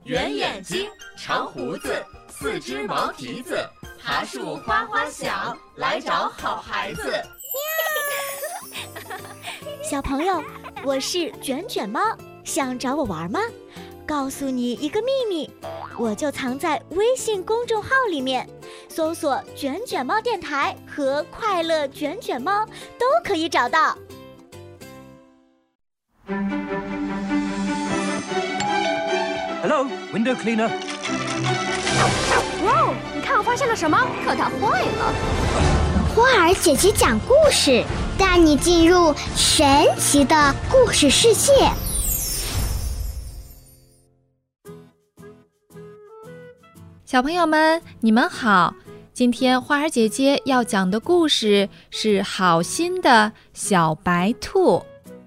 圆眼睛，长胡子，四只毛蹄子，爬树花花响，来找好孩子。 小朋友，我是卷卷猫，想找我玩吗？告诉你一个秘密，我就藏在微信公众号里面，搜索卷卷猫电台和快乐卷卷猫都可以找到。 Hello, window cleaner. 哇哦，你看我发现了什么？可它坏了。 花儿姐姐讲故事，带你进入神奇的故事世界。 小朋友们，你们好！今天花儿姐姐要讲的故事是好心的小白兔。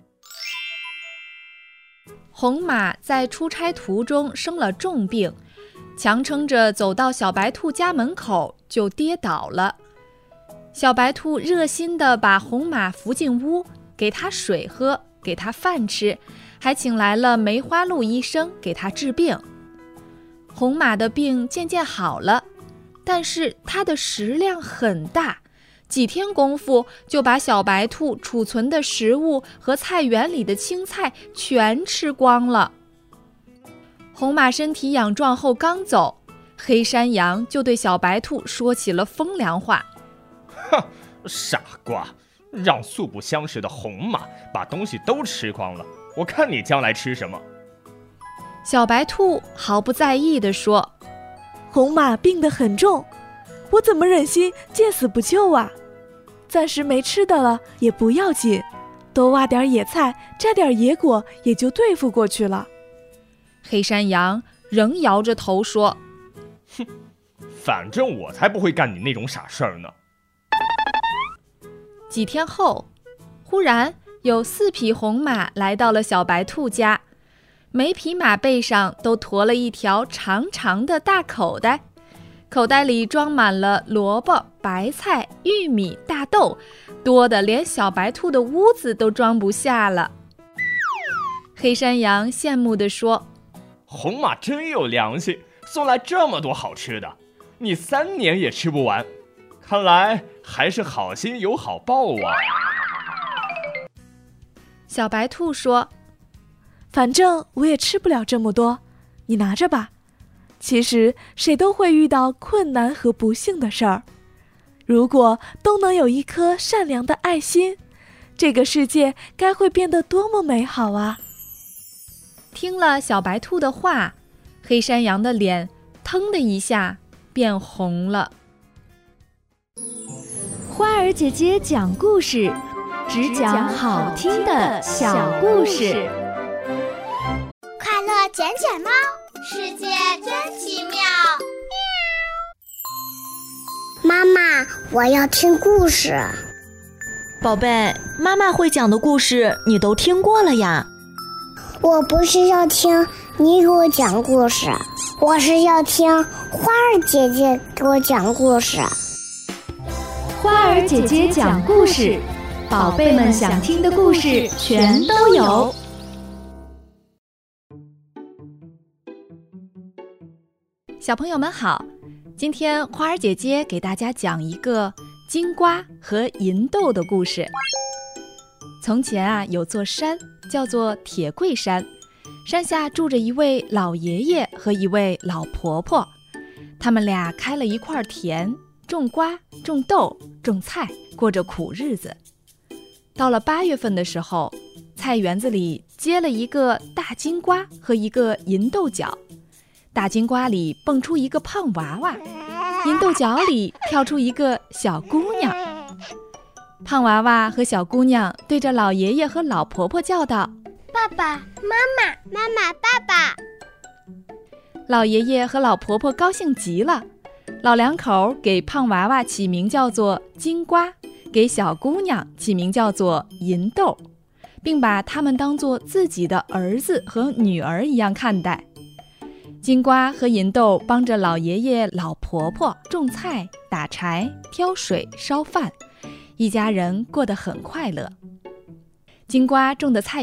红马在出差途中生了重病，强撑着走到小白兔家门口就跌倒了。小白兔热心地把红马扶进屋，给他水喝，给他饭吃，还请来了梅花鹿医生给他治病。红马的病渐渐好了，但是它的食量很大，几天功夫就把小白兔储存的食物和菜园里的青菜全吃光了。红马身体养壮后刚走，黑山羊就对小白兔说起了风凉话。 哼，傻瓜，让素不相识的红马把东西都吃光了，我看你将来吃什么。 小白兔毫不在意地说， 红马病得很重，我怎么忍心见死不救啊？暂时没吃的了也不要紧，多挖点野菜，摘点野果也就对付过去了。 黑山羊仍摇着头说， 哼，反正我才不会干你那种傻事儿呢。 几天后，忽然有4匹红马来到了小白兔家，每匹马背上都驮了一条长长的大口袋，口袋里装满了萝卜、白菜、玉米、大豆，多得连小白兔的屋子都装不下了。黑山羊羡慕地说， 红马真有良心，送来这么多好吃的，你3年也吃不完，看来还是好心有好报啊。 小白兔说， 反正我也吃不了这么多，你拿着吧。其实谁都会遇到困难和不幸的事儿，如果都能有一颗善良的爱心，这个世界该会变得多么美好啊！ 听了小白兔的话，黑山羊的脸腾的一下变红了。 花儿姐姐讲故事，只讲好听的小故事。 快乐卷卷猫，世界真奇妙。妈妈，我要听故事。 宝贝，妈妈会讲的故事你都听过了呀。 我不是要听你给我讲故事，我是要听花儿姐姐给我讲故事。 花儿姐姐讲故事，宝贝们想听的故事全都有。 小朋友们好，今天花儿姐姐给大家讲一个金瓜和银豆的故事。从前啊，有座山叫做铁桂山，山下住着一位老爷爷和一位老婆婆，他们俩开了一块田，种瓜、种豆、种菜，过着苦日子。到了8月份的时候，菜园子里结了一个大金瓜和一个银豆角，大金瓜里蹦出一个胖娃娃，银豆角里跳出一个小姑娘。胖娃娃和小姑娘对着老爷爷和老婆婆叫道： 爸爸妈妈，妈妈爸爸。 老爷爷和老婆婆高兴极了，老两口给胖娃娃起名叫做金瓜，给小姑娘起名叫做银豆，并把他们当作自己的儿子和女儿一样看待。金瓜和银豆帮着老爷爷老婆婆种菜、打柴、挑水、烧饭，一家人过得很快乐。金瓜种的菜